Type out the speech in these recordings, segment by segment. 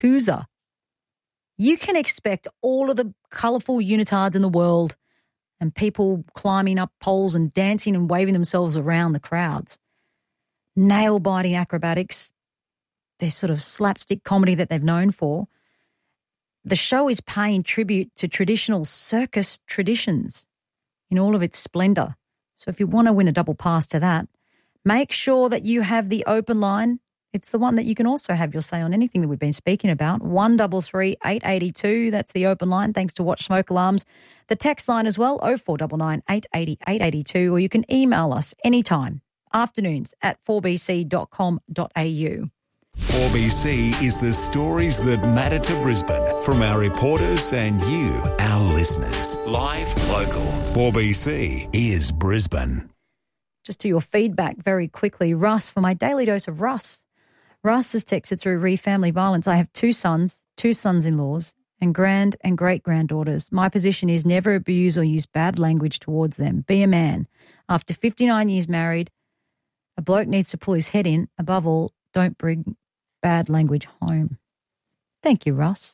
Yakuza. You can expect all of the colourful unitards in the world and people climbing up poles and dancing and waving themselves around the crowds. Nail-biting acrobatics, their sort of slapstick comedy that they've known for. The show is paying tribute to traditional circus traditions in all of its splendour. So if you want to win a double pass to that, make sure that you have the open line. It's the one that you can also have your say on anything that we've been speaking about. 133 882, that's the open line, thanks to Watch Smoke Alarms. The text line as well, 0499 880 882, or you can email us anytime, afternoons@4bc.com.au. 4BC is the stories that matter to Brisbane from our reporters and you, our listeners. Live, local. 4BC is Brisbane. Just to your feedback very quickly, Russ, for my daily dose of Russ. Russ has texted through Family Violence. I have two sons, two sons-in-laws, and grand and great-granddaughters. My position is never abuse or use bad language towards them. Be a man. After 59 years married, a bloke needs to pull his head in. Above all, don't bring bad language home. Thank you, Russ.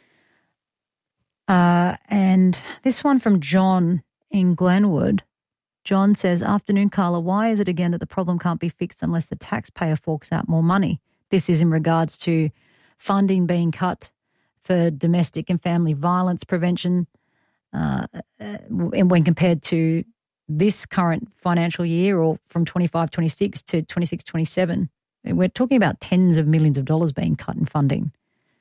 And this one from John in Glenwood. John says, afternoon, Carla, why is it again that the problem can't be fixed unless the taxpayer forks out more money? This is in regards to funding being cut for domestic and family violence prevention and when compared to this current financial year or from 25-26 to 26-27. We're talking about tens of millions of dollars being cut in funding.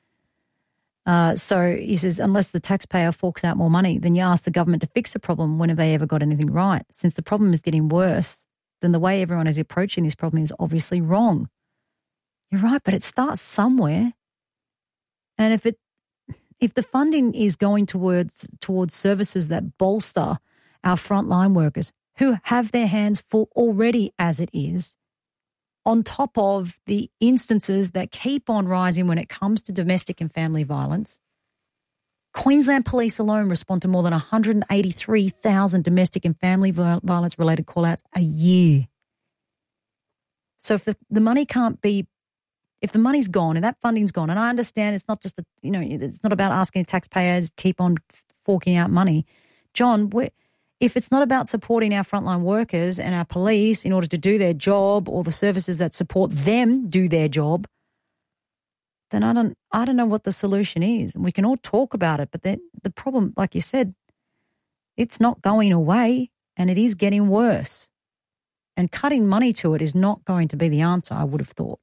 So he says, unless the taxpayer forks out more money, then you ask the government to fix the problem. When have they ever got anything right? Since the problem is getting worse, then the way everyone is approaching this problem is obviously wrong. You're right, but it starts somewhere. And if the funding is going towards services that bolster our frontline workers who have their hands full already as it is, on top of the instances that keep on rising when it comes to domestic and family violence. Queensland Police alone respond to more than 183,000 domestic and family violence-related call-outs a year. So if the money can't be, if the money's gone and that funding's gone, and I understand it's not just, it's not about asking taxpayers to keep on forking out money. John, if it's not about supporting our frontline workers and our police in order to do their job or the services that support them do their job, then I don't know what the solution is. And we can all talk about it, but then the problem, like you said, it's not going away and it is getting worse. And cutting money to it is not going to be the answer, I would have thought.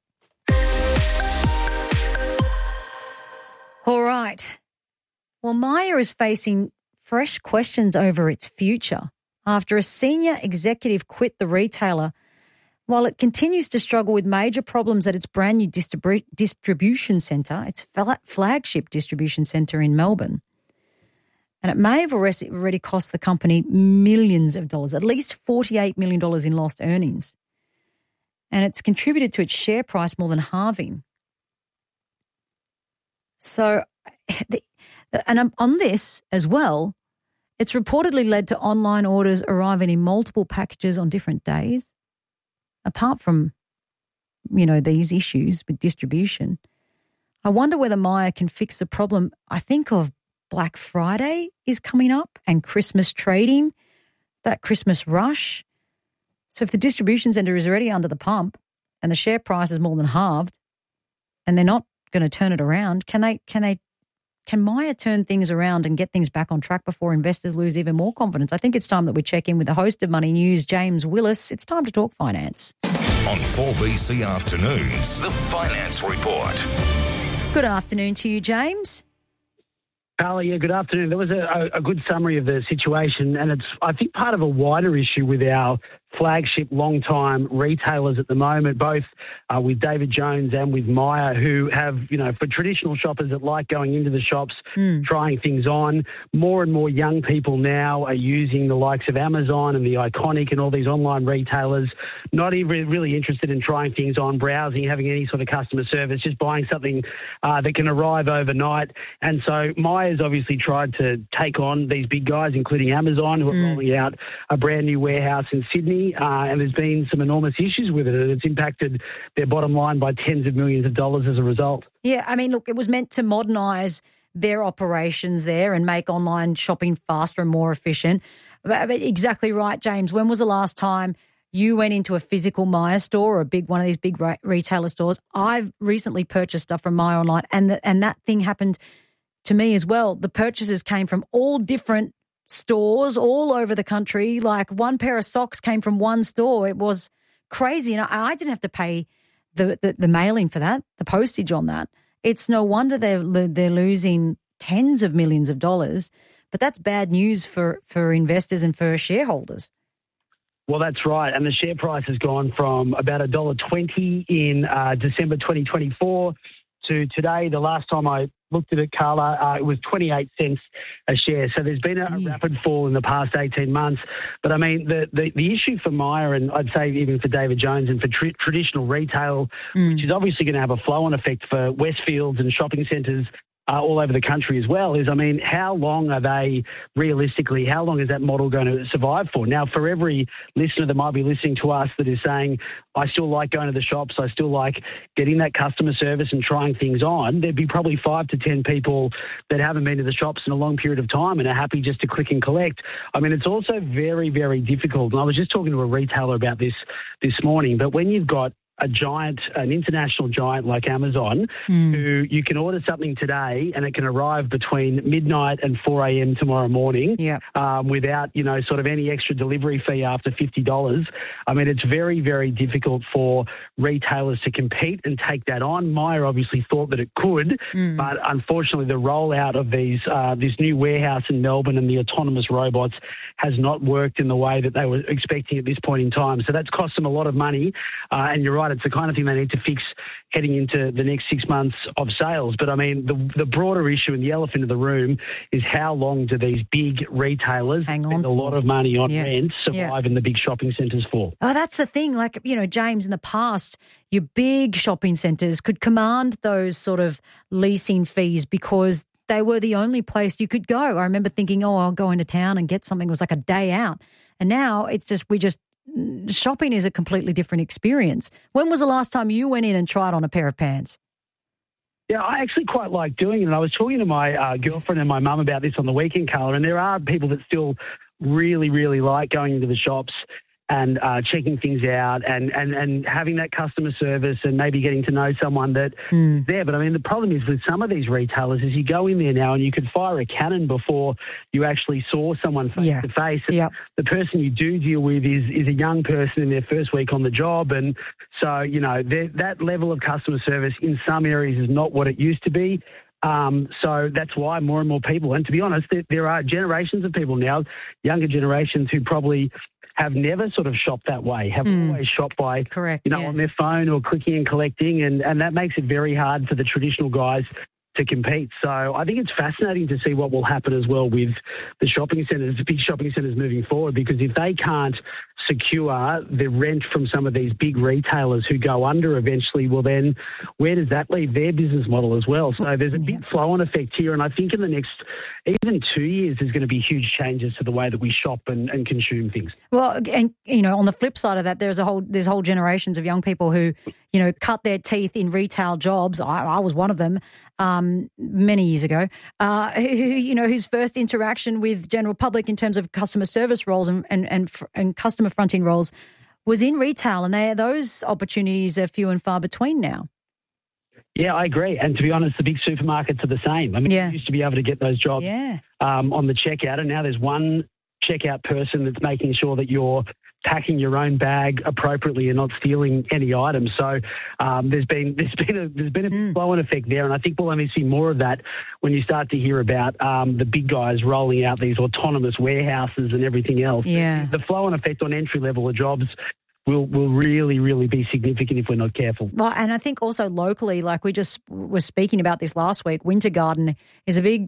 All right. Well, Myer is facing fresh questions over its future after a senior executive quit the retailer while it continues to struggle with major problems at its brand new distribution centre, its flagship distribution centre in Melbourne. And it may have already cost the company millions of dollars, at least $48 million in lost earnings. And it's contributed to its share price more than halving. So, and on this as well, it's reportedly led to online orders arriving in multiple packages on different days. Apart from, these issues with distribution, I wonder whether Myer can fix the problem. I think of Black Friday is coming up and Christmas trading, that Christmas rush. So if the distribution centre is already under the pump and the share price is more than halved and they're not going to turn it around, can Myer turn things around and get things back on track before investors lose even more confidence? I think it's time that we check in with the host of Money News, James Willis. It's time to talk finance. On 4BC Afternoons, the Finance Report. Good afternoon to you, James. Carla, yeah, good afternoon. There was a good summary of the situation, and it's, I think, part of a wider issue with our flagship long-time retailers at the moment, both with David Jones and with Myer, who have, for traditional shoppers that like going into the shops, trying things on, more and more young people now are using the likes of Amazon and the Iconic and all these online retailers, not even really interested in trying things on, browsing, having any sort of customer service, just buying something that can arrive overnight. And so Myer's obviously tried to take on these big guys, including Amazon, who are rolling out a brand new warehouse in Sydney. And there's been some enormous issues with it, and it's impacted their bottom line by tens of millions of dollars as a result. Yeah, I mean, look, it was meant to modernise their operations there and make online shopping faster and more efficient. But exactly right, James. When was the last time you went into a physical Myer store or one of these big retailer stores? I've recently purchased stuff from Myer online, and that thing happened to me as well. The purchases came from all different stores all over the country. Like one pair of socks came from one store. It was crazy. And I didn't have to pay the mailing for that, the postage on that. It's no wonder they're losing tens of millions of dollars. But that's bad news for investors and for shareholders. Well, that's right. And the share price has gone from about $1.20 in December 2024 to today. The last time I looked at it, Carla, it was 28 cents a share. So there's been a rapid fall in the past 18 months. But, I mean, the issue for Myer, and I'd say even for David Jones and for traditional retail, which is obviously going to have a flow-on effect for Westfields and shopping centres all over the country as well, is, I mean, how long are they realistically, how long is that model going to survive for? Now, for every listener that might be listening to us that is saying, I still like going to the shops, I still like getting that customer service and trying things on, there'd be probably 5 to 10 people that haven't been to the shops in a long period of time and are happy just to click and collect. I mean, it's also very, very difficult. And I was just talking to a retailer about this morning, but when you've got an international giant like Amazon, who you can order something today and it can arrive between midnight and 4 a.m. tomorrow morning without, sort of any extra delivery fee after $50. I mean, it's very, very difficult for retailers to compete and take that on. Myer obviously thought that it could, but unfortunately the rollout of this new warehouse in Melbourne and the autonomous robots has not worked in the way that they were expecting at this point in time. So that's cost them a lot of money, and you're right, it's the kind of thing they need to fix heading into the next 6 months of sales. But, I mean, the broader issue and the elephant in the room is how long do these big retailers spend a lot of money on rent survive in the big shopping centres for? Oh, that's the thing. Like, James, in the past, your big shopping centres could command those sort of leasing fees because they were the only place you could go. I remember thinking, I'll go into town and get something. It was like a day out. And now it's just, shopping is a completely different experience. When was the last time you went in and tried on a pair of pants? Yeah, I actually quite like doing it. And I was talking to my girlfriend and my mum about this on the weekend, Carla, and there are people that still really, really like going into the shops and checking things out and having that customer service and maybe getting to know someone that's there. But, I mean, the problem is with some of these retailers is you go in there now and you could fire a cannon before you actually saw someone face to face. The person you do deal with is a young person in their first week on the job. And so, that level of customer service in some areas is not what it used to be. So that's why more and more people, and to be honest, there are generations of people now, younger generations who probably have never sort of shopped that way, have always shopped by, on their phone or clicking and collecting, and that makes it very hard for the traditional guys to compete. So I think it's fascinating to see what will happen as well with the shopping centres, the big shopping centres moving forward, because if they can't secure the rent from some of these big retailers who go under eventually, well then where does that leave their business model as well? So there's a big flow-on effect here, and I think in the next even 2 years there's going to be huge changes to the way that we shop and consume things. Well, and on the flip side of that, there's whole generations of young people who cut their teeth in retail jobs. I was one of them many years ago, whose first interaction with general public in terms of customer service roles and customer fronting roles was in retail, and those opportunities are few and far between now. Yeah, I agree. And to be honest, the big supermarkets are the same. I mean, you used to be able to get those jobs on the checkout, and now there's one checkout person that's making sure that you're packing your own bag appropriately and not stealing any items. So there's been a flow-on effect there, and I think we'll only see more of that when you start to hear about the big guys rolling out these autonomous warehouses and everything else. Yeah. The flow-on effect on entry-level jobs will really, really be significant if we're not careful. Well, and I think also locally, like we just were speaking about this last week, Winter Garden is a big,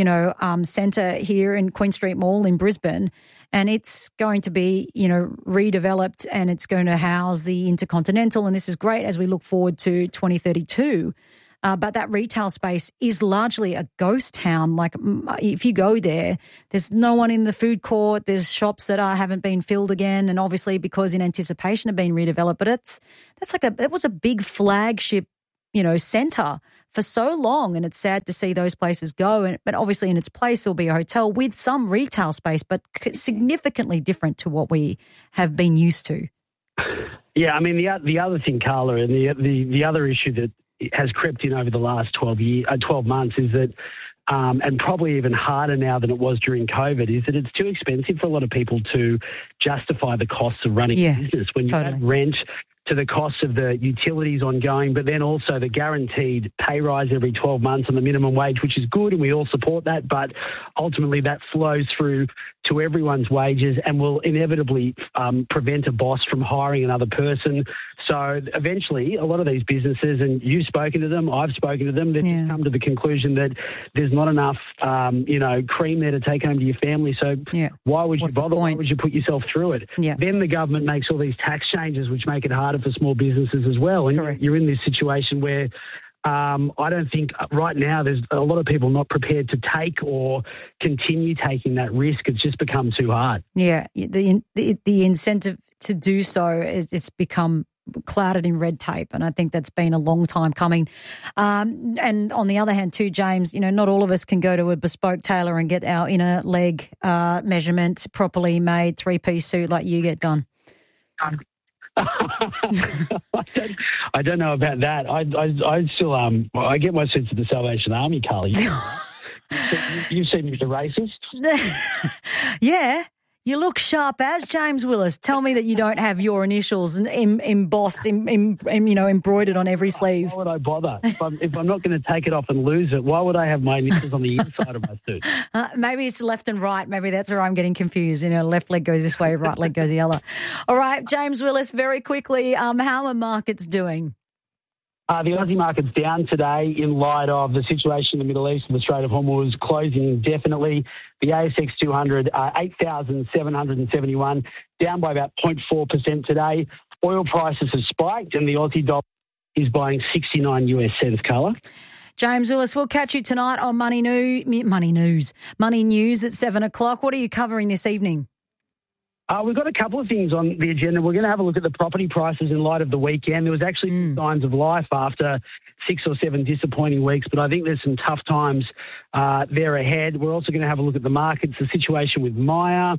centre here in Queen Street Mall in Brisbane, and it's going to be, redeveloped, and it's going to house the Intercontinental, and this is great as we look forward to 2032. But that retail space is largely a ghost town. Like if you go there, there's no one in the food court. There's shops that haven't been filled again, and obviously because in anticipation of being redeveloped. But it was a big flagship, centre for so long, and it's sad to see those places go. But obviously in its place there'll be a hotel with some retail space, but significantly different to what we have been used to. Yeah, I mean, the other thing, Carla, and the other issue that has crept in over the last 12 months is that, and probably even harder now than it was during COVID, is that it's too expensive for a lot of people to justify the costs of running a business. When you add rent to the cost of the utilities ongoing, but then also the guaranteed pay rise every 12 months on the minimum wage, which is good, and we all support that, but ultimately that flows through to everyone's wages and will inevitably prevent a boss from hiring another person. So eventually a lot of these businesses, and you've spoken to them, I've spoken to them, they've come to the conclusion that there's not enough, cream there to take home to your family. So why would you bother? Why would you put yourself through it? Yeah. Then the government makes all these tax changes, which make it harder for small businesses as well. And you're in this situation where I don't think right now there's a lot of people not prepared to take or continue taking that risk. It's just become too hard. Yeah, the incentive to do so it's become clouded in red tape, and I think that's been a long time coming. And on the other hand too, James, not all of us can go to a bespoke tailor and get our inner leg measurement properly made 3-piece suit like you get done. I don't know about that. I still I get my suits at the Salvation Army, Carly. You've seen me at the races. Yeah. You look sharp as James Willis. Tell me that you don't have your initials embossed, embroidered on every sleeve. Why would I bother? If I'm not going to take it off and lose it, why would I have my initials on the inside of my suit? Maybe it's left and right. Maybe that's where I'm getting confused. Left leg goes this way, right leg goes the other. All right, James Willis, very quickly, how are markets doing? The Aussie market's down today in light of the situation in the Middle East and the Strait of Hormuz closing indefinitely. The ASX 200, 8,771, down by about 0.4% today. Oil prices have spiked and the Aussie dollar is buying 69 US cents, Carla. James Willis, we'll catch you tonight on Money News at 7 o'clock. What are you covering this evening? We've got a couple of things on the agenda. We're going to have a look at the property prices in light of the weekend. There was actually some signs of life after 6 or 7 disappointing weeks, but I think there's some tough times there ahead. We're also going to have a look at the markets, the situation with Myer.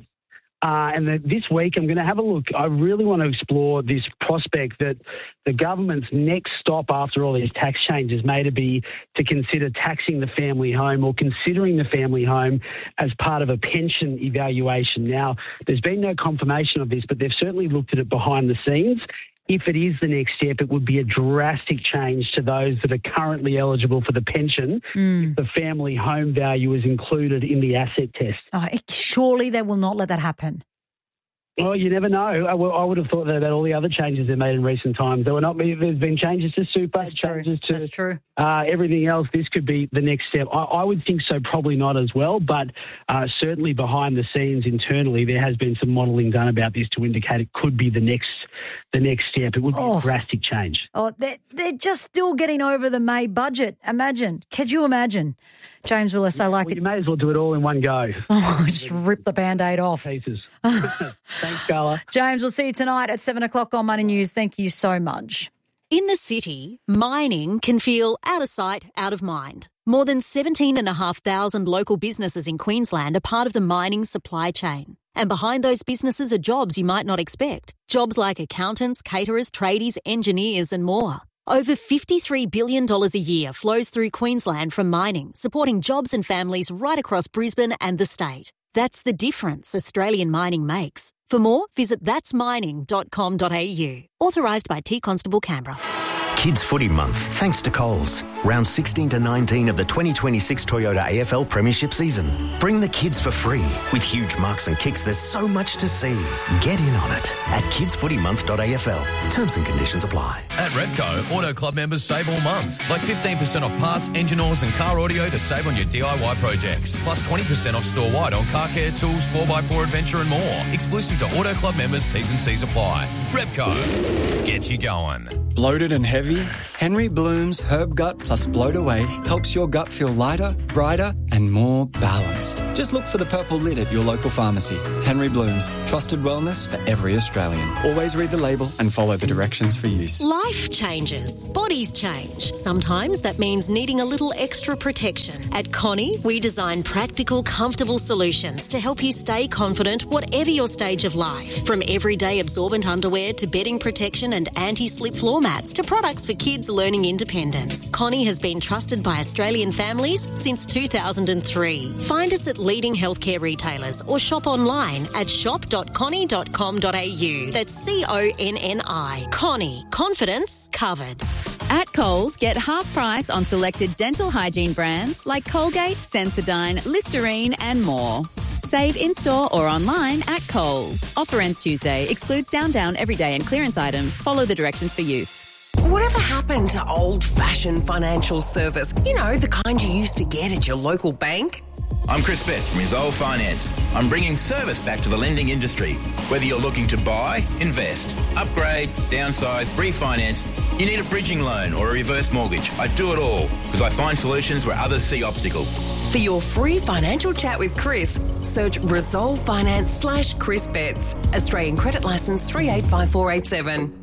And this week I'm going to have a look. I really want to explore this prospect that the government's next stop after all these tax changes may be to consider taxing the family home or considering the family home as part of a pension evaluation. Now, there's been no confirmation of this, but they've certainly looked at it behind the scenes. If it is the next step, it would be a drastic change to those that are currently eligible for the pension if the family home value is included in the asset test. Oh, surely they will not let that happen. Well, you never know. I would have thought that about all the other changes they made in recent times. There were not. There's been changes to super, changes to everything else. This could be the next step. I would think so. Probably not as well, but certainly behind the scenes internally, there has been some modelling done about this to indicate it could be the next step. It would be a drastic change. Oh, they're just still getting over the May budget. Imagine. Could you imagine? James Willis, I like it. You may as well do it all in one go. Oh, just rip the Band-Aid off. Pieces. Thanks, Carla. James, we'll see you tonight at 7 o'clock on Money News. Thank you so much. In the city, mining can feel out of sight, out of mind. More than 17,500 local businesses in Queensland are part of the mining supply chain. And behind those businesses are jobs you might not expect. Jobs like accountants, caterers, tradies, engineers and more. Over $53 billion a year flows through Queensland from mining, supporting jobs and families right across Brisbane and the state. That's the difference Australian mining makes. For more, visit thatsmining.com.au. Authorised by T Constable Canberra. Kids Footy Month, thanks to Coles. Rounds 16 to 19 of the 2026 Toyota AFL Premiership season. Bring the kids for free. With huge marks and kicks, there's so much to see. Get in on it at kidsfootymonth.afl. Terms and conditions apply. At Repco, Auto Club members save all month. Like 15% off parts, engine oils and car audio to save on your DIY projects. Plus 20% off store-wide on car care, tools, 4x4 adventure and more. Exclusive to Auto Club members, T's and C's apply. Repco, get you going. Bloated and heavy? Henry Bloom's Herb Gut plus Bloat Away helps your gut feel lighter, brighter and more balanced. Just look for the purple lid at your local pharmacy. Henry Blooms, trusted wellness for every Australian. Always read the label and follow the directions for use. Life changes. Bodies change. Sometimes that means needing a little extra protection. At Connie, we design practical, comfortable solutions to help you stay confident whatever your stage of life. From everyday absorbent underwear to bedding protection and anti-slip floor mats to products for kids learning independence. Connie has been trusted by Australian families since 2003. Find us at leading healthcare retailers or shop online at shop.connie.com.au. That's CONNI. Connie. Confidence covered. At Coles, get half price on selected dental hygiene brands like Colgate, Sensodyne, Listerine and more. Save in-store or online at Coles. Offer ends Tuesday. Excludes Down everyday and clearance items. Follow the directions for use. Whatever happened to old-fashioned financial service? You know, the kind you used to get at your local bank? I'm Chris Best from Resolve Finance. I'm bringing service back to the lending industry. Whether you're looking to buy, invest, upgrade, downsize, refinance, you need a bridging loan or a reverse mortgage. I do it all because I find solutions where others see obstacles. For your free financial chat with Chris, search Resolve Finance/Chris Betts. Australian Credit Licence 385487.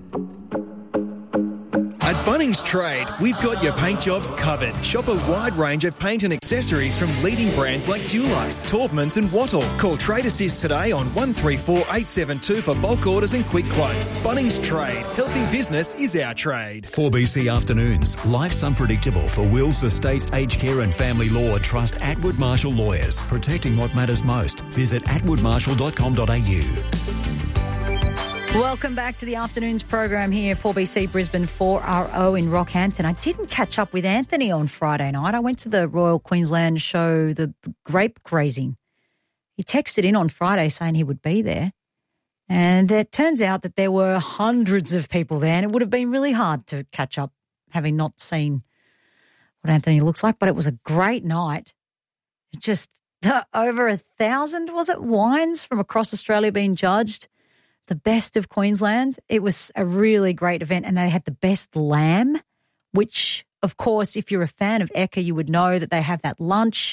At Bunnings Trade, we've got your paint jobs covered. Shop a wide range of paint and accessories from leading brands like Dulux, Taubmans and Wattle. Call Trade Assist today on 134 872 for bulk orders and quick quotes. Bunnings Trade. Helping business is our trade. 4BC Afternoons. Life's unpredictable for wills, estates, aged care and family law. Trust Atwood Marshall Lawyers. Protecting what matters most. Visit atwoodmarshall.com.au. Welcome back to the Afternoons program here, 4BC Brisbane 4RO in Rockhampton. I didn't catch up with Anthony on Friday night. I went to the Royal Queensland show, the grape grazing. He texted in on Friday saying he would be there. And it turns out that there were hundreds of people there, and it would have been really hard to catch up, having not seen what Anthony looks like. But it was a great night. Just over 1,000, was it, wines from across Australia being judged. The best of Queensland. It was a really great event, and they had the best lamb, which, of course, if you're a fan of Ekka, you would know that they have that lunch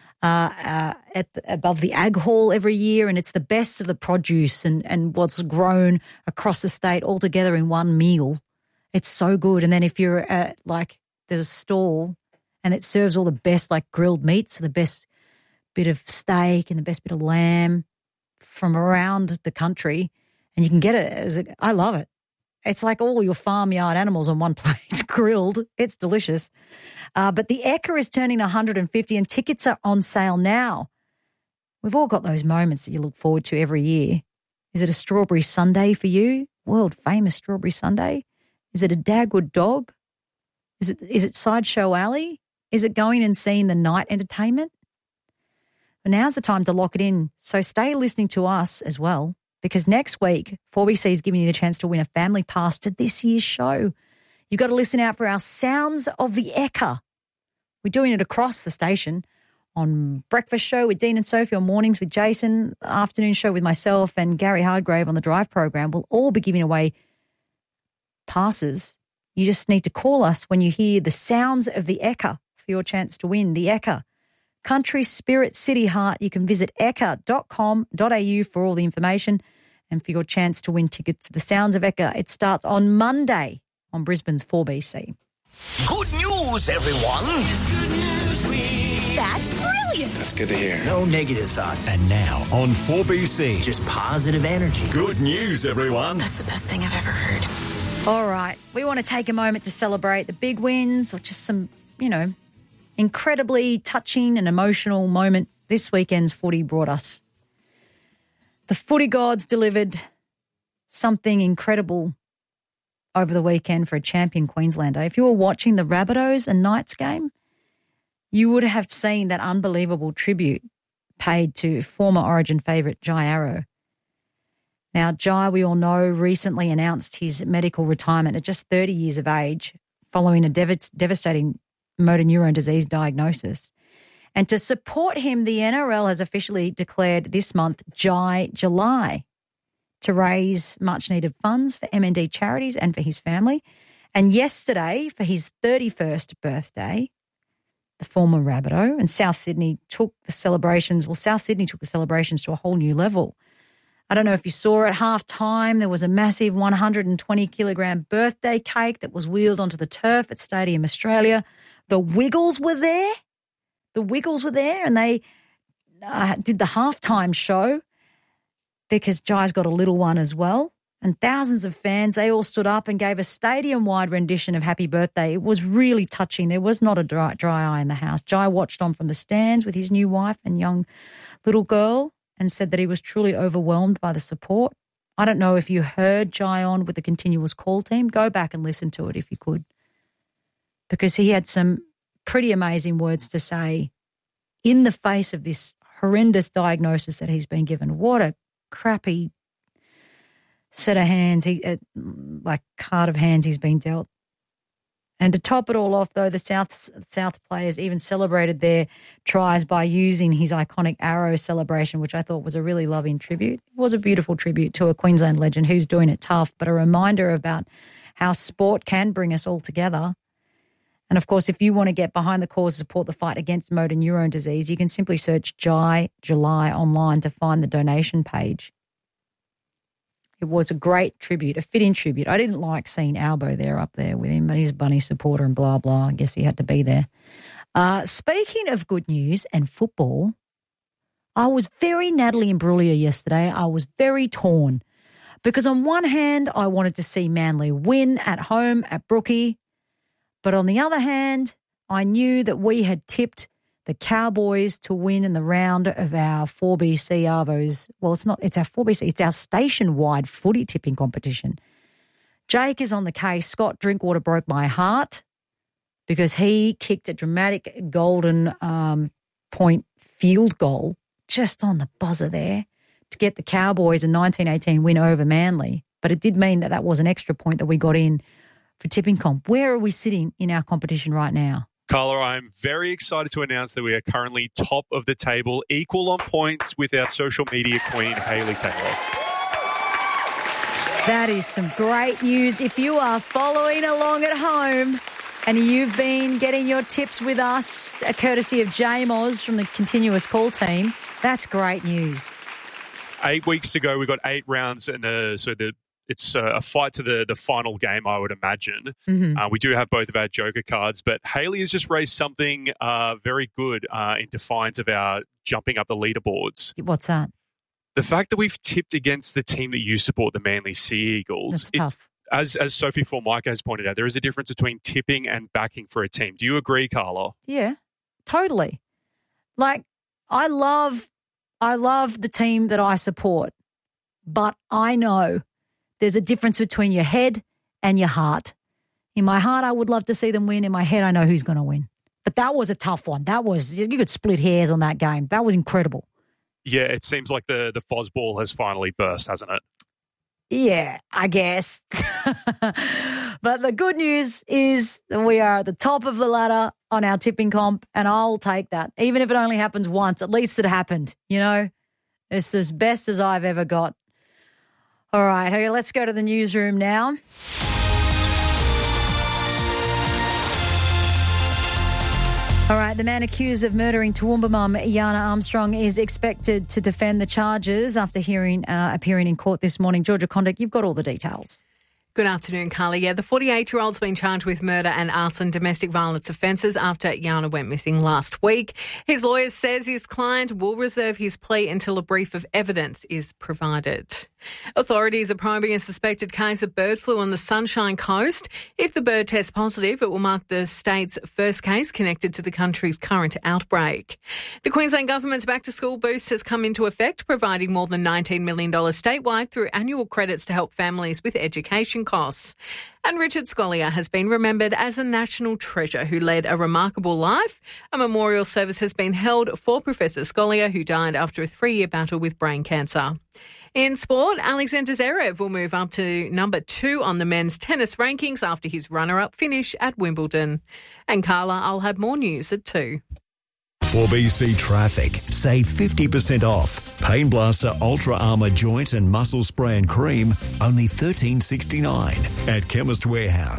above the Ag Hall every year, and it's the best of the produce and what's grown across the state all together in one meal. It's so good. And then if you're there's a stall and it serves all the best grilled meats, the best bit of steak and the best bit of lamb from around the country. And you can get it I love it. It's like all your farmyard animals on one plate grilled. It's delicious. But the Ekka is turning 150 and tickets are on sale now. We've all got those moments that you look forward to every year. Is it a strawberry sundae for you? World famous strawberry sundae? Is it a Dagwood dog? Is it Sideshow Alley? Is it going and seeing the night entertainment? But now's the time to lock it in. So stay listening to us as well. Because next week, 4BC is giving you the chance to win a family pass to this year's show. You've got to listen out for our Sounds of the Ekka. We're doing it across the station on Breakfast Show with Dean and Sophie, on Mornings with Jason, Afternoon Show with myself and Gary Hardgrave on the Drive program. We'll all be giving away passes. You just need to call us when you hear the Sounds of the Ekka for your chance to win the Ekka. Country Spirit City Heart. You can visit ekka.com.au for all the information and for your chance to win tickets to the Sounds of Ekka. It starts on Monday on Brisbane's 4BC. Good news, everyone. It's good news week. That's brilliant. That's good to hear. No negative thoughts. And now on 4BC. Just positive energy. Good news, everyone. That's the best thing I've ever heard. All right. We want to take a moment to celebrate the big wins or just some, incredibly touching and emotional moment this weekend's footy brought us. The footy gods delivered something incredible over the weekend for a champion Queenslander. If you were watching the Rabbitohs and Knights game, you would have seen that unbelievable tribute paid to former Origin favourite Jai Arrow. Now, Jai, we all know, recently announced his medical retirement at just 30 years of age following a devastating motor neurone disease diagnosis. And to support him, the NRL has officially declared this month Jai July to raise much-needed funds for MND charities and for his family. And yesterday, for his 31st birthday, the former Rabbitoh, and South Sydney took the celebrations to a whole new level. I don't know if you saw at halftime, there was a massive 120-kilogram birthday cake that was wheeled onto the turf at Stadium Australia. The Wiggles were there. And they did the halftime show because Jai's got a little one as well. And thousands of fans, they all stood up and gave a stadium-wide rendition of Happy Birthday. It was really touching. There was not a dry eye in the house. Jai watched on from the stands with his new wife and young little girl and said that he was truly overwhelmed by the support. I don't know if you heard Jai on with the continuous call team. Go back and listen to it if you could, because he had some pretty amazing words to say in the face of this horrendous diagnosis that he's been given. What a crappy set of hands, card of hands he's been dealt. And to top it all off, though, the South players even celebrated their tries by using his iconic arrow celebration, which I thought was a really loving tribute. It was a beautiful tribute to a Queensland legend who's doing it tough, but a reminder about how sport can bring us all together. And, of course, if you want to get behind the cause to support the fight against motor neurone disease, you can simply search Jai July online to find the donation page. It was a great tribute, a fitting tribute. I didn't like seeing Albo up there with him, but he's a Bunny supporter and blah, blah. I guess he had to be there. Speaking of good news and football, I was very Natalie Imbruglia yesterday. I was very torn because on one hand, I wanted to see Manly win at home at Brookie, but on the other hand, I knew that we had tipped the Cowboys to win in the round of our 4BC Arvos. Well, it's our 4BC. It's our station-wide footy tipping competition. Jake is on the case. Scott Drinkwater broke my heart because he kicked a dramatic golden point field goal just on the buzzer there to get the Cowboys a 19-18 win over Manly. But it did mean that was an extra point that we got in for tipping comp. Where are we sitting in our competition right now? Carla, I'm very excited to announce that we are currently top of the table, equal on points with our social media queen, Hayley Taylor. That is some great news. If you are following along at home and you've been getting your tips with us, courtesy of JMOS from the Continuous Call team, that's great news. 8 weeks ago, we got 8 rounds, it's a fight to the final game, I would imagine. Mm-hmm. We do have both of our Joker cards, but Hayley has just raised something very good in defiance of our jumping up the leaderboards. What's that? The fact that we've tipped against the team that you support, the Manly Sea Eagles. That's tough. As Sophie Formica has pointed out, there is a difference between tipping and backing for a team. Do you agree, Carla? Yeah, totally. Like, I love the team that I support, but I know there's a difference between your head and your heart. In my heart, I would love to see them win. In my head, I know who's going to win. But that was a tough one. You could split hairs on that game. That was incredible. Yeah, it seems like the Fosball has finally burst, hasn't it? Yeah, I guess. But the good news is that we are at the top of the ladder on our tipping comp, and I'll take that. Even if it only happens once, at least it happened, It's as best as I've ever got. All right, okay, let's go to the newsroom now. All right, the man accused of murdering Toowoomba mum Yana Armstrong is expected to defend the charges after appearing in court this morning. Georgia Condict, you've got all the details. Good afternoon, Carly. Yeah, the 48-year-old's been charged with murder and arson domestic violence offences after Yana went missing last week. His lawyer says his client will reserve his plea until a brief of evidence is provided. Authorities are probing a suspected case of bird flu on the Sunshine Coast. If the bird tests positive, it will mark the state's first case connected to the country's current outbreak. The Queensland Government's back-to-school boost has come into effect, providing more than $19 million statewide through annual credits to help families with education costs. And Richard Scolyer has been remembered as a national treasure who led a remarkable life. A memorial service has been held for Professor Scolyer, who died after a 3-year battle with brain cancer. In sport, Alexander Zverev will move up to number 2 on the men's tennis rankings after his runner-up finish at Wimbledon. And Carla, I'll have more news at 2. 4BC Traffic. Save 50% off. Pain Blaster Ultra Armour Joint and Muscle Spray and Cream, only $13.69 at Chemist Warehouse.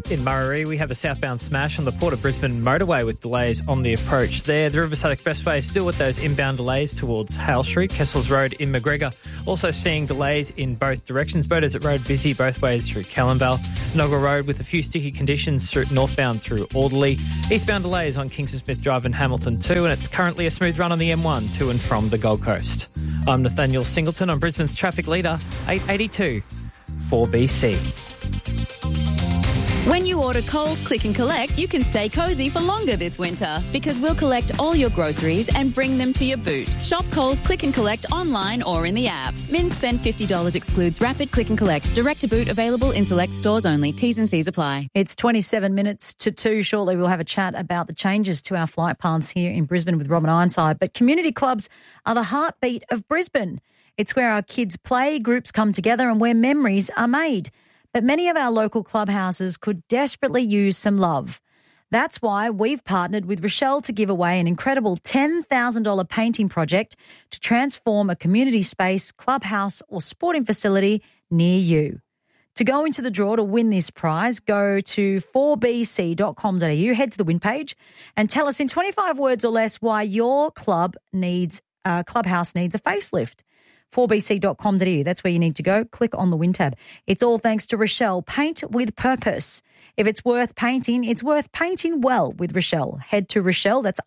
In Murray, we have a southbound smash on the Port of Brisbane motorway with delays on the approach there. The Riverside Expressway is still with those inbound delays towards Hale Street, Kessels Road in McGregor. Also seeing delays in both directions. Boat Desert Road busy both ways through Kellenbell. Noggle Road with a few sticky conditions through northbound through Alderley. Eastbound delays on Kingston Smith Drive and Hamilton too, and it's currently a smooth run on the M1 to and from the Gold Coast. I'm Nathaniel Singleton on Brisbane's traffic leader, 882 4BC. When you order Coles Click and Collect, you can stay cosy for longer this winter because we'll collect all your groceries and bring them to your boot. Shop Coles Click and Collect online or in the app. Min spend $50 excludes rapid click and collect. Direct to boot available in select stores only. T's and C's apply. It's 27 minutes to 2. Shortly we'll have a chat about the changes to our flight paths here in Brisbane with Robin Ironside. But community clubs are the heartbeat of Brisbane. It's where our kids play, groups come together and where memories are made. But many of our local clubhouses could desperately use some love. That's why we've partnered with Rochelle to give away an incredible $10,000 painting project to transform a community space, clubhouse or sporting facility near you. To go into the draw to win this prize, go to 4bc.com.au, head to the win page and tell us in 25 words or less why your clubhouse needs a facelift. 4bc.com.au. That's where you need to go. Click on the win tab. It's all thanks to Rochelle. Paint with purpose. If it's worth painting, it's worth painting well with Rochelle. Head to Rochelle, that's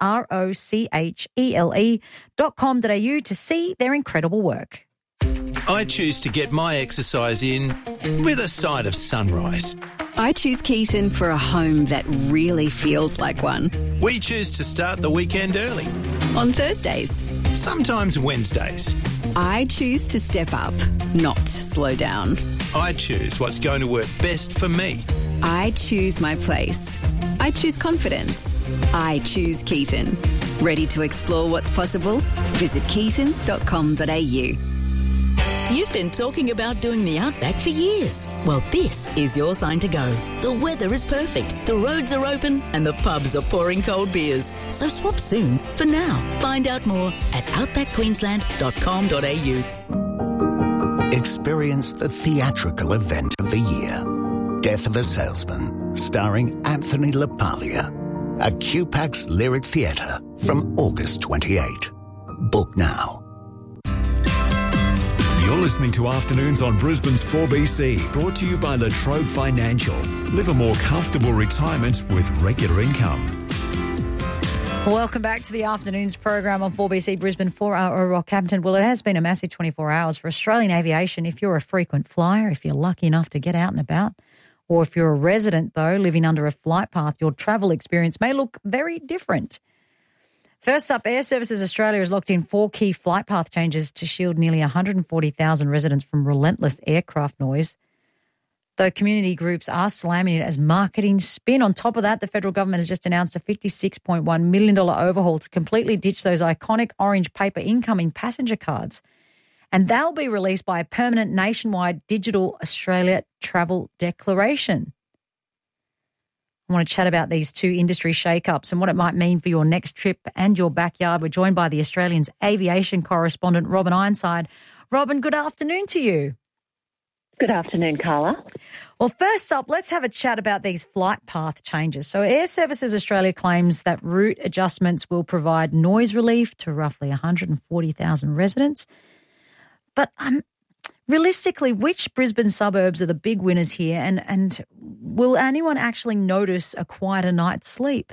ROCHELE.com.au to see their incredible work. I choose to get my exercise in with a side of sunrise. I choose Keaton for a home that really feels like one. We choose to start the weekend early. On Thursdays. Sometimes Wednesdays. I choose to step up, not slow down. I choose what's going to work best for me. I choose my place. I choose confidence. I choose Keaton. Ready to explore what's possible? Visit keaton.com.au. You've been talking about doing the Outback for years. Well, this is your sign to go. The weather is perfect, the roads are open, and the pubs are pouring cold beers. So swap soon for now. Find out more at outbackqueensland.com.au. Experience the theatrical event of the year. Death of a Salesman, starring Anthony LaPaglia. At QPAX Lyric Theatre from August 28. Book now. You're listening to Afternoons on Brisbane's 4BC, brought to you by La Trobe Financial. Live a more comfortable retirement with regular income. Welcome back to the Afternoons program on 4BC Brisbane 4-hour Rockhampton. Well, it has been a massive 24 hours for Australian aviation. If you're a frequent flyer, if you're lucky enough to get out and about, or if you're a resident, though, living under a flight path, your travel experience may look very different. First up, Air Services Australia has locked in 4 key flight path changes to shield nearly 140,000 residents from relentless aircraft noise, though community groups are slamming it as marketing spin. On top of that, the federal government has just announced a $56.1 million overhaul to completely ditch those iconic orange paper incoming passenger cards. And they'll be released by a permanent nationwide digital Australia travel declaration. I want to chat about these two industry shake-ups and what it might mean for your next trip and your backyard. We're joined by the Australian's aviation correspondent, Robin Ironside. Robin, good afternoon to you. Good afternoon, Carla. Well, first up, let's have a chat about these flight path changes. So Air Services Australia claims that route adjustments will provide noise relief to roughly 140,000 residents. But realistically, which Brisbane suburbs are the big winners here, and will anyone actually notice a quieter night's sleep?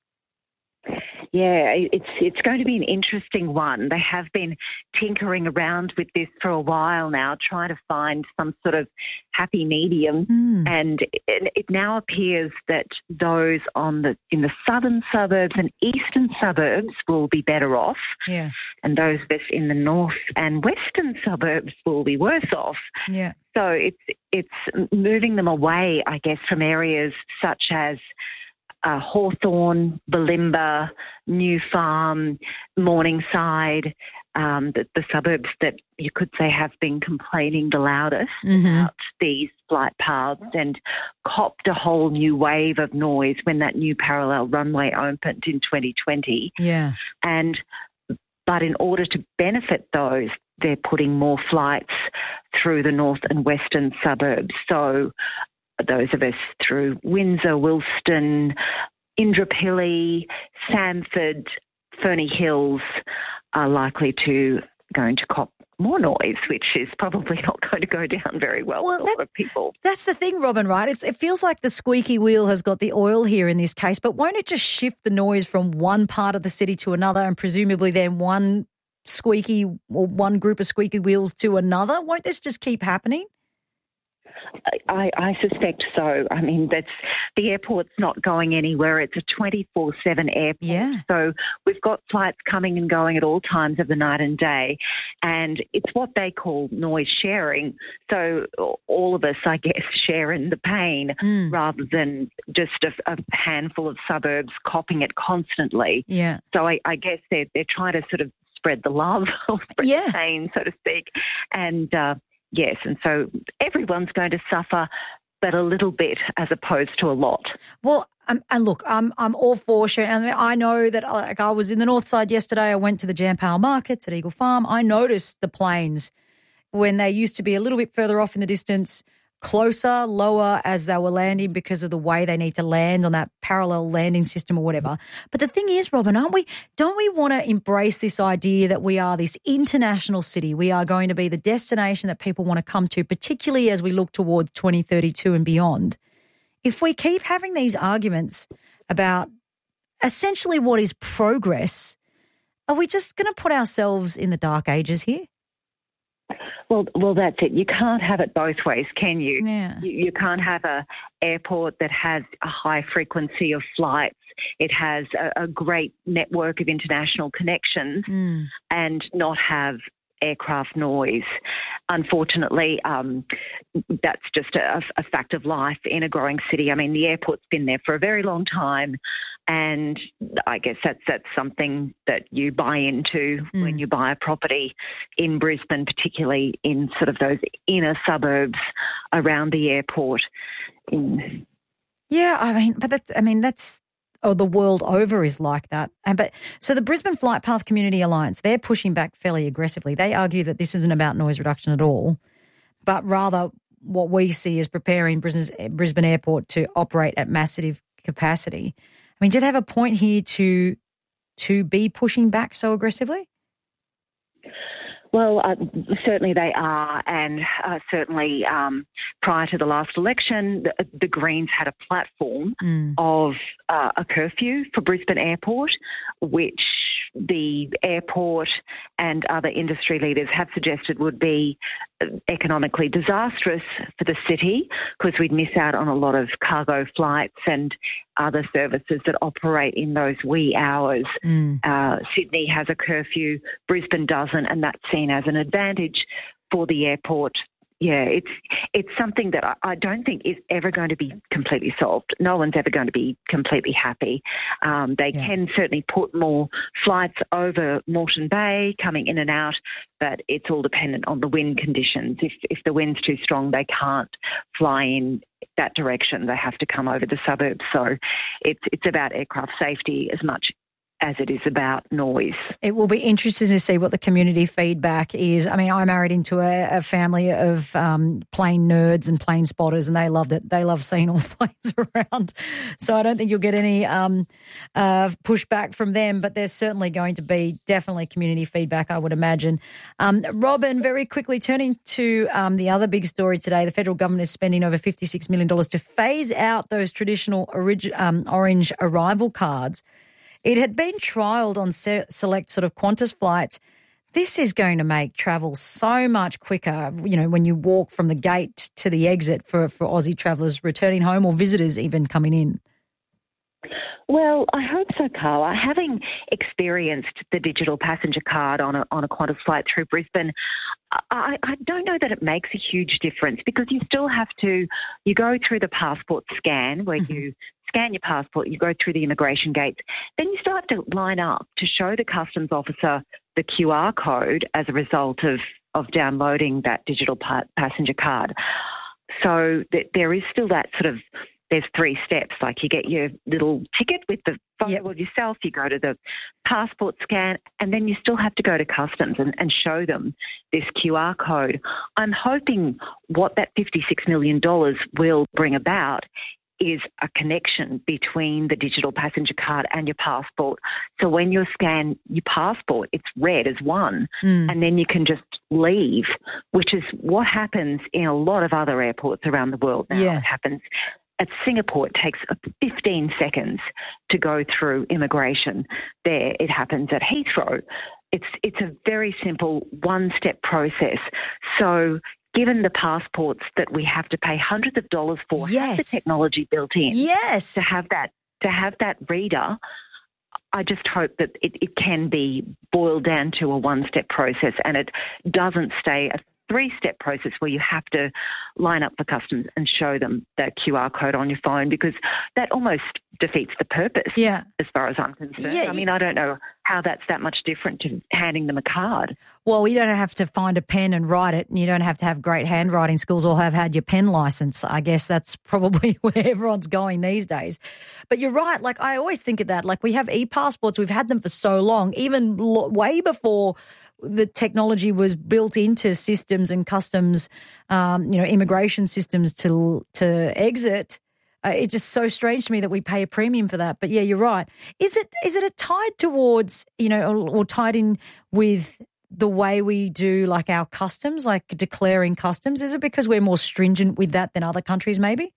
Yeah, it's going to be an interesting one. They have been tinkering around with this for a while now, trying to find some sort of happy medium. And it now appears that those in the southern suburbs and eastern suburbs will be better off. Yeah. And those of us in the north and western suburbs will be worse off. Yeah. So it's moving them away, I guess, from areas such as Hawthorn, Bulimba, New Farm, Morningside, the suburbs that you could say have been complaining the loudest about these flight paths and copped a whole new wave of noise when that new parallel runway opened in 2020. Yeah. But in order to benefit those, they're putting more flights through the north and western suburbs. So those of us through Windsor, Wilston, Indooroopilly, Samford, Ferny Hills are likely to going to cop more noise, which is probably not going to go down very well for a lot of people. That's the thing, Robin, right? It feels like the squeaky wheel has got the oil here in this case, but won't it just shift the noise from one part of the city to another and presumably then one squeaky or one group of squeaky wheels to another? Won't this just keep happening? I suspect so. I mean, the airport's not going anywhere. It's a 24/7 airport. Yeah. So we've got flights coming and going at all times of the night and day, and it's what they call noise sharing. So all of us, I guess, share in the pain rather than just a handful of suburbs copping it constantly. Yeah. So I guess they're trying to sort of spread the love or spread the pain, so to speak, and yes, and so everyone's going to suffer, but a little bit as opposed to a lot. Well, and look, I'm all for sharing. I mean, I know that I was in the north side yesterday. I went to the Jampal markets at Eagle Farm. I noticed the planes when they used to be a little bit further off in the distance, closer, lower as they were landing because of the way they need to land on that parallel landing system or whatever. But the thing is, Robin, don't we want to embrace this idea that we are this international city? We are going to be the destination that people want to come to, particularly as we look towards 2032 and beyond. If we keep having these arguments about essentially what is progress, are we just going to put ourselves in the dark ages here? Well, that's it. You can't have it both ways, can you? Yeah. You can't have a airport that has a high frequency of flights. It has a great network of international connections and not have aircraft noise. Unfortunately, that's just a fact of life in a growing city. I mean, the airport's been there for a very long time, and I guess that's something that you buy into when you buy a property in Brisbane, particularly in sort of those inner suburbs around the airport. Yeah, that's the world over is like that. So the Brisbane Flight Path Community Alliance, they're pushing back fairly aggressively. They argue that this isn't about noise reduction at all, but rather what we see is preparing Brisbane Airport to operate at massive capacity. I mean, do they have a point here to be pushing back so aggressively? Well, certainly they are, and certainly prior to the last election, the Greens had a platform of a curfew for Brisbane Airport, which the airport and other industry leaders have suggested would be economically disastrous for the city because we'd miss out on a lot of cargo flights and other services that operate in those wee hours. Sydney has a curfew, Brisbane doesn't, and that's seen as an advantage for the airport. Yeah, it's something that I don't think is ever going to be completely solved. No one's ever going to be completely happy. They can certainly put more flights over Moreton Bay coming in and out, but it's all dependent on the wind conditions. If the wind's too strong, they can't fly in that direction. They have to come over the suburbs. So it's about aircraft safety as much as it is about noise. It will be interesting to see what the community feedback is. I mean, I married into a family of plane nerds and plane spotters, and they loved it. They love seeing all the planes around. So I don't think you'll get any pushback from them, but there's certainly going to be definitely community feedback, I would imagine. Robin, very quickly, turning to the other big story today, the federal government is spending over $56 million to phase out those traditional orange arrival cards. It had been trialled on select sort of Qantas flights. This is going to make travel so much quicker, you know, when you walk from the gate to the exit for Aussie travellers returning home or visitors even coming in. Well, I hope so, Carla. Having experienced the digital passenger card on a Qantas flight through Brisbane, I don't know that it makes a huge difference because you still have to, you go through the passport scan where you scan your passport, you go through the immigration gates, then you still have to line up to show the customs officer the QR code as a result of downloading that digital passenger card. So there is still that sort of, there's 3 steps. Like you get your little ticket with the photo of yourself, you go to the passport scan, and then you still have to go to customs and show them this QR code. I'm hoping what that $56 million will bring about is a connection between the digital passenger card and your passport. So when you scan your passport, it's red as one, and then you can just leave, which is what happens in a lot of other airports around the world now. It happens at Singapore. It takes 15 seconds to go through immigration. There, it happens at Heathrow. It's a very simple one-step process. So given the passports that we have to pay hundreds of dollars for, have the technology built in. To have that reader, I just hope that it can be boiled down to a one-step process and it doesn't stay a 3-step process where you have to line up for customs and show them that QR code on your phone, because that almost defeats the purpose as far as I'm concerned. I mean, I don't know how that's that much different to handing them a card. Well, you don't have to find a pen and write it, and you don't have to have great handwriting skills or have had your pen license. I guess that's probably where everyone's going these days. But you're right. Like, I always think of that. Like, we have e-passports. We've had them for so long, even way before the technology was built into systems and customs, immigration systems to exit. It's just so strange to me that we pay a premium for that. But yeah, you're right. Is it tied towards, or tied in with the way we do like our customs, like declaring customs? Is it because we're more stringent with that than other countries maybe?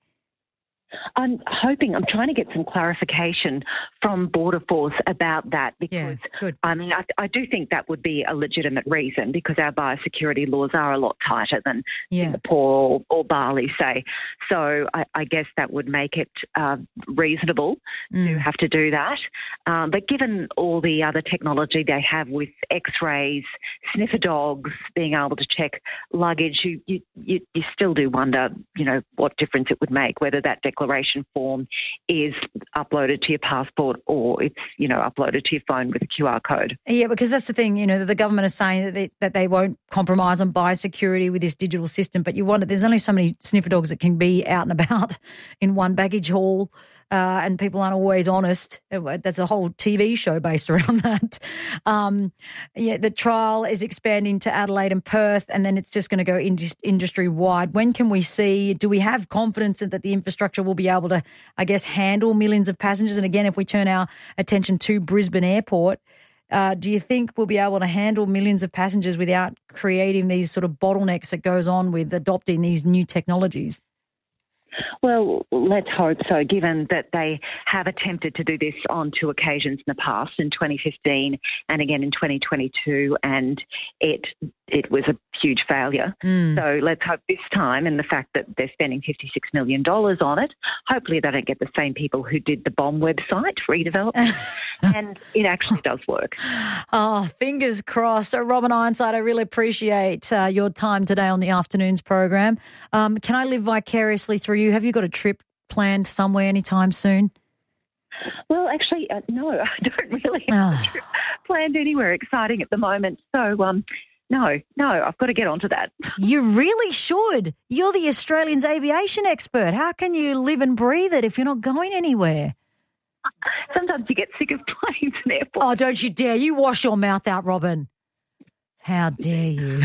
I'm trying to get some clarification from Border Force about that, because, I mean, I do think that would be a legitimate reason, because our biosecurity laws are a lot tighter than Singapore or Bali, say. So I guess that would make it reasonable to have to do that. But given all the other technology they have with X-rays, sniffer dogs, being able to check luggage, you still do wonder, what difference it would make, whether that declaration form is uploaded to your passport or it's, uploaded to your phone with a QR code. Yeah, because that's the thing, that the government is saying that they won't compromise on biosecurity with this digital system, but you wonder, there's only so many sniffer dogs that can be out and about in one baggage hall. And people aren't always honest. That's a whole TV show based around that. The trial is expanding to Adelaide and Perth, and then it's just going to go industry-wide. When can we see, do we have confidence that the infrastructure will be able to, I guess, handle millions of passengers? And again, if we turn our attention to Brisbane Airport, do you think we'll be able to handle millions of passengers without creating these sort of bottlenecks that goes on with adopting these new technologies? Well, let's hope so, given that they have attempted to do this on 2 occasions in the past, in 2015 and again in 2022, and it was a huge failure. So let's hope this time, and the fact that they're spending $56 million on it, hopefully they don't get the same people who did the bomb website redevelopment, and it actually does work. Oh, fingers crossed. So, Robin Ironside, I really appreciate your time today on the afternoon's program. Can I live vicariously through you? Have you got a trip planned somewhere anytime soon? Well, actually, no, I don't really have a trip planned anywhere exciting at the moment. So, no, I've got to get onto that. You really should. You're the Australian's aviation expert. How can you live and breathe it if you're not going anywhere? Sometimes you get sick of planes and airports. Oh, don't you dare. You wash your mouth out, Robin. How dare you?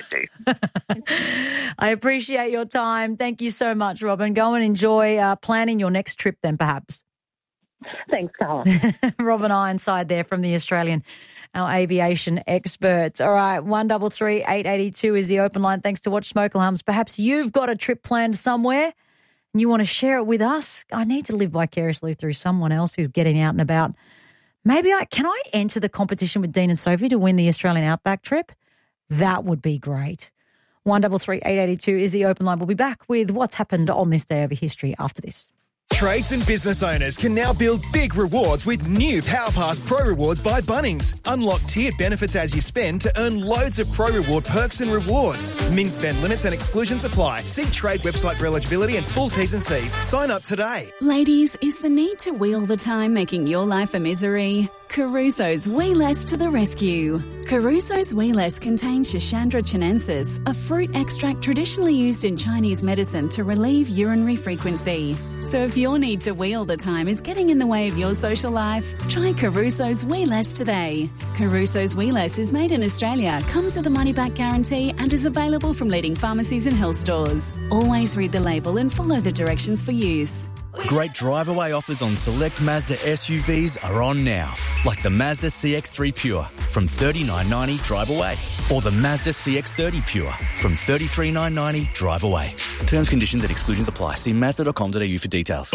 I appreciate your time. Thank you so much, Robin. Go and enjoy planning your next trip then, perhaps. Thanks, Carla. Robin Ironside there from the Australian, our aviation experts. All right, 133 882 is the open line. Thanks to Watch Smoke Alarms. Perhaps you've got a trip planned somewhere and you want to share it with us. I need to live vicariously through someone else who's getting out and about. Maybe can I enter the competition with Dean and Sophie to win the Australian Outback trip? That would be great. 133 882 is the open line. We'll be back with what's happened on this day over history after this. Trades and business owners can now build big rewards with new PowerPass Pro Rewards by Bunnings. Unlock tiered benefits as you spend to earn loads of Pro Reward perks and rewards. Min spend limits and exclusions apply. See trade website for eligibility and full T's and C's. Sign up today. Ladies, is the need to wee all the time making your life a misery? Caruso's Wee Less to the rescue. Caruso's Wee Less contains Schisandra chinensis, a fruit extract traditionally used in Chinese medicine to relieve urinary frequency. So if your need to wheel all the time is getting in the way of your social life, try Caruso's Wee Less today. Caruso's Wee Less is made in Australia, comes with a money-back guarantee and is available from leading pharmacies and health stores. Always read the label and follow the directions for use. Great drive-away offers on select Mazda SUVs are on now, like the Mazda CX-3 Pure from $39.90 drive away, or the Mazda CX-30 Pure from $33,990 drive away. Terms, conditions and exclusions apply. See Mazda.com.au for details.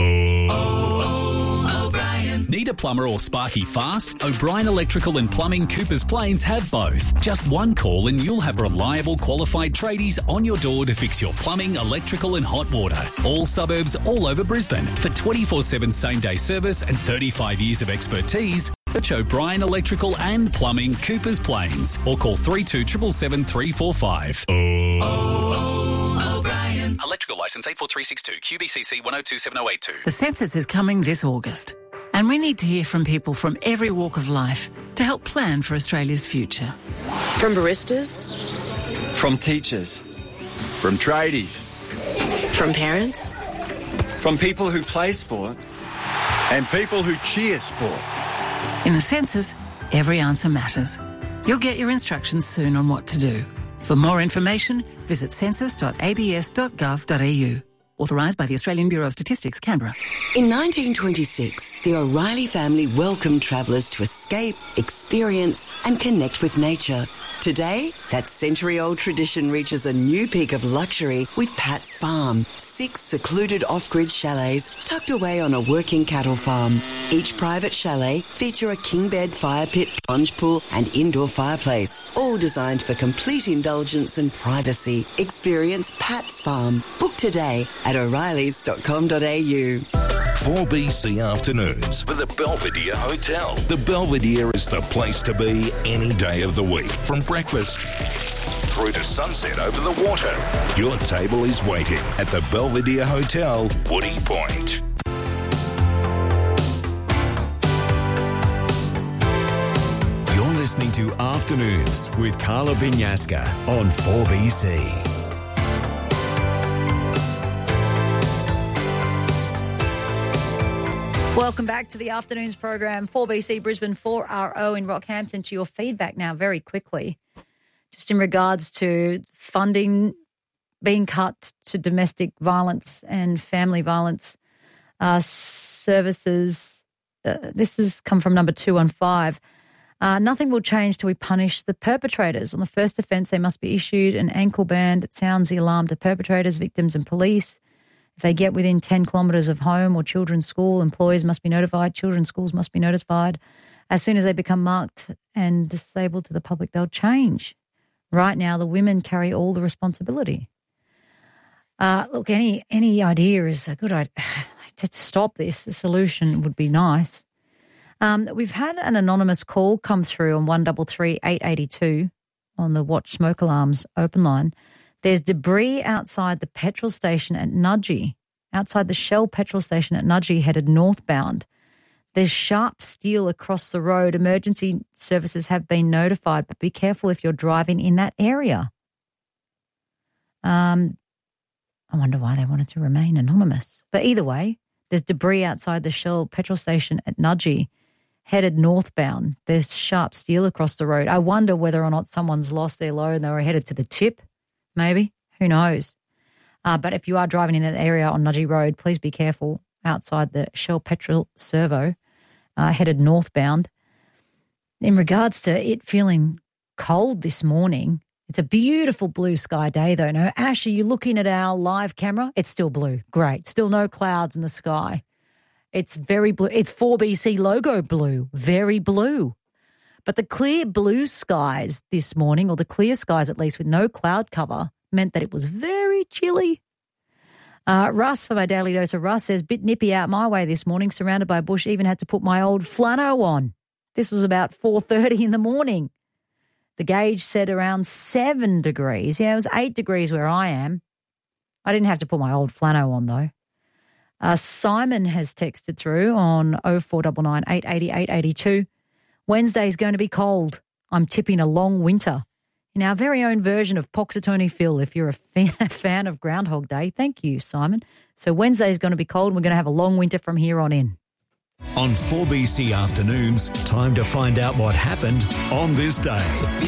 Need a plumber or sparky fast? O'Brien Electrical and Plumbing Coopers Plains have both. Just one call and you'll have reliable, qualified tradies on your door to fix your plumbing, electrical and hot water. All suburbs, all over Brisbane. For 24/7 same-day service and 35 years of expertise, search O'Brien Electrical and Plumbing Coopers Plains or call 3277 345. O'Brien. Electrical licence 84362 QBCC 1027082. The census is coming this August, and we need to hear from people from every walk of life to help plan for Australia's future. From baristas, From teachers. From tradies. from parents, From people who play sport. And people who cheer sport. In the census, every answer matters. You'll get your instructions soon on what to do. For more information, visit census.abs.gov.au. Authorised by the Australian Bureau of Statistics, Canberra. In 1926, the O'Reilly family welcomed travellers to escape, experience and connect with nature. Today, that century-old tradition reaches a new peak of luxury with Pat's Farm. 6 secluded off-grid chalets tucked away on a working cattle farm. Each private chalet feature a king bed, fire pit, plunge pool and indoor fireplace, all designed for complete indulgence and privacy. Experience Pat's Farm. Book today at o'reillys.com.au. 4BC Afternoons with the Belvedere Hotel. The Belvedere is the place to be any day of the week. From breakfast through to sunset over the water. Your table is waiting at the Belvedere Hotel, Woody Point. You're listening to Afternoons with Carla Binyaska on 4BC. Welcome back to the Afternoons program, 4BC Brisbane, 4RO in Rockhampton. To your feedback now very quickly, just in regards to funding being cut to domestic violence and family violence services. This has come from number 215. Nothing will change till we punish the perpetrators. On the first offence, they must be issued an ankle band that sounds the alarm to perpetrators, victims and police. If they get within 10 kilometres of home or children's school, employers must be notified, children's schools must be notified. As soon as they become marked and disabled to the public, they'll change. Right now, the women carry all the responsibility. Look, any idea is a good idea. To stop this, a solution would be nice. We've had an anonymous call come through on 133 882 on the Watch Smoke Alarms open line. There's debris outside the petrol station at Nudgee, outside the Shell petrol station at Nudgee headed northbound. There's sharp steel across the road. Emergency services have been notified, but be careful if you're driving in that area. I wonder why they wanted to remain anonymous. But either way, there's debris outside the Shell petrol station at Nudgee headed northbound. There's sharp steel across the road. I wonder whether or not someone's lost their load and they were headed to the tip. Maybe. Who knows? But if you are driving in that area on Nudgee Road, please be careful outside the Shell petrol servo headed northbound. In regards to it feeling cold this morning, it's a beautiful blue sky day though. No, Ash, are you looking at our live camera? It's still blue. Great. Still no clouds in the sky. It's very blue. It's 4BC logo blue. Very blue. But the clear blue skies this morning, or the clear skies at least with no cloud cover, meant that it was very chilly. Russ, for my daily dose of Russ, says, bit nippy out my way this morning, surrounded by bush, even had to put my old flannel on. This was about 4:30 in the morning. The gauge said around 7 degrees. Yeah, it was 8 degrees where I am. I didn't have to put my old flannel on, though. Simon has texted through on 0499 880 882. Wednesday's going to be cold. I'm tipping a long winter. in our very own version of Poxitoni Phil if you're a fan of Groundhog Day. Thank you, Simon. So Wednesday is going to be cold and we're going to have a long winter from here on in. On 4BC Afternoons, time to find out what happened on this day.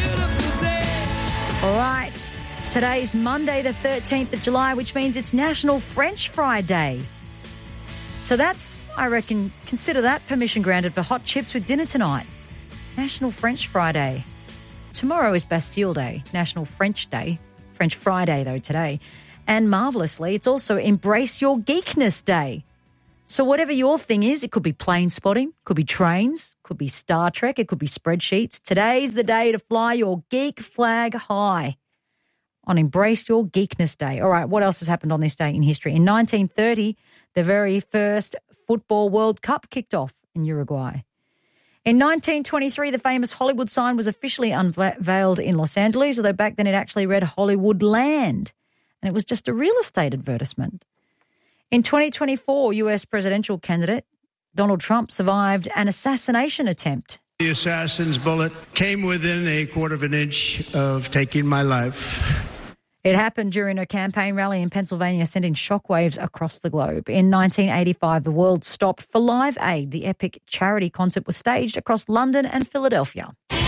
All right, today's Monday the 13th of July, which means it's National French Fry Day. So that's, I reckon, consider that permission granted for hot chips with dinner tonight. National French Fry Day. Tomorrow is Bastille Day, National French Day. French Friday, though, today. And marvellously, it's also Embrace Your Geekness Day. So whatever your thing is, it could be plane spotting, could be trains, could be Star Trek, it could be spreadsheets. Today's the day to fly your geek flag high on Embrace Your Geekness Day. All right, what else has happened on this day in history? In 1930, the very first Football World Cup kicked off in Uruguay. In 1923, the famous Hollywood sign was officially unveiled in Los Angeles, although back then it actually read Hollywood Land, and it was just a real estate advertisement. In 2024, US presidential candidate Donald Trump survived an assassination attempt. The assassin's bullet came within a quarter of an inch of taking my life. It happened during a campaign rally in Pennsylvania, sending shockwaves across the globe. In 1985, the world stopped for Live Aid. The epic charity concert was staged across London and Philadelphia.